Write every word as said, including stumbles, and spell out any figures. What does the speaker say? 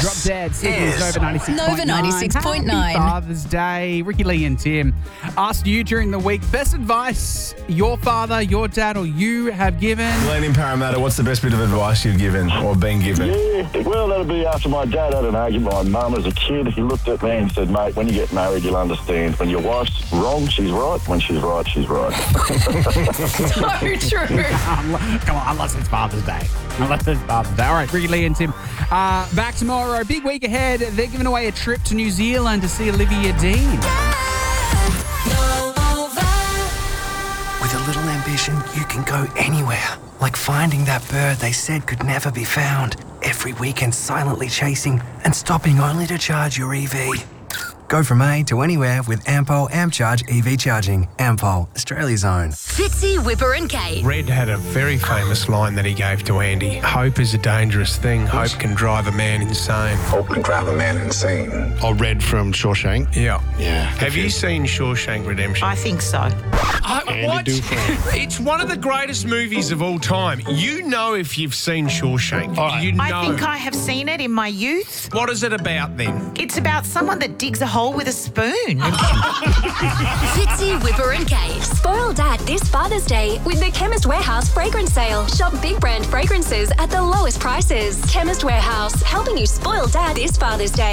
Drop Dead, Sydney's Nova ninety-six point nine. Nova ninety-six point nine. Happy Father's Day. Ricky Lee and Tim asked you during the week, best advice your father, your dad, or you have given. Glenn in Parramatta, what's the best bit of advice you've given or been given? Yeah, well, that'll be after my dad had an argument with my mum as a kid. He looked at me and said, mate, when you get married, you'll understand. When your wife's wrong, she's right. When she's right, she's right. So true. Come on, unless it's Father's Day. Unless it's Father's Day. All right, Ricky Lee and Tim. Uh, back tomorrow. Big week ahead. They're giving away a trip to New Zealand to see Olivia Dean. With a little ambition, you can go anywhere. Like finding that bird they said could never be found. Every weekend silently chasing and stopping only to charge your E V. Go from A to anywhere with Ampol AmpCharge E V charging. Ampol, Australia's own. Fitzy, Whipper and Kate. Red had a very famous line that he gave to Andy. Hope is a dangerous thing. Hope can drive a man insane. Hope can drive a man insane. Oh, Red from Shawshank? Yeah. Yeah. Have you seen Shawshank Redemption? I think so. I, Andy what? Dufresne. It's one of the greatest movies of all time. You know if you've seen Shawshank. All right. You know. I think I have seen it in my youth. What is it about then? It's about someone that digs a hole with a spoon. Fitzy, Whipper and Kate. Spoil Dad this Father's Day with the Chemist Warehouse fragrance sale. Shop big brand fragrances at the lowest prices. Chemist Warehouse, helping you spoil Dad this Father's Day.